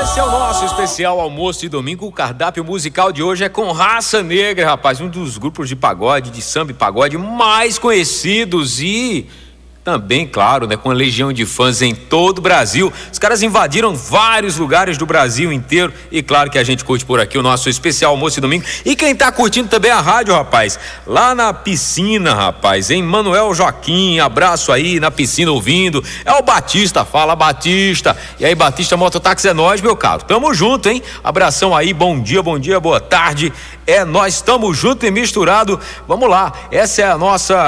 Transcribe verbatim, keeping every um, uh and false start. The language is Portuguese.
Esse é o nosso especial almoço de domingo. O cardápio musical de hoje é com Raça Negra, rapaz, um dos grupos de pagode, de samba e pagode mais conhecidos e também, claro, né, com uma legião de fãs em todo o Brasil. Os caras invadiram vários lugares do Brasil inteiro e claro que a gente curte por aqui o nosso especial almoço de domingo. E quem tá curtindo também a rádio, rapaz, lá na piscina, rapaz, em Manuel Joaquim, abraço aí na piscina ouvindo, é o Batista, fala Batista. E aí, Batista Mototáxi, é nós, meu caro, tamo junto, hein? Abração aí, bom dia, bom dia, boa tarde, é nós, tamo junto e misturado. Vamos lá, essa é a nossa